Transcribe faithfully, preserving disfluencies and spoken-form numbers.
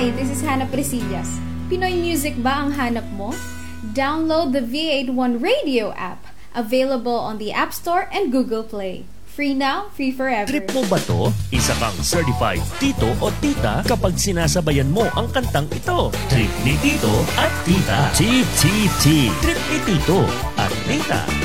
Hi, this is Hannah Presillas. Pinoy music ba ang hanap mo? Download the V eighty-one Radio app, available on the App Store and Google Play. Free now, free forever. Trip mo ba to? Isa kang certified tito o tita kapag sinasabayan mo ang kantang ito. Trip ni Tito at Tita. T T T. Trip ni Tito at Tita.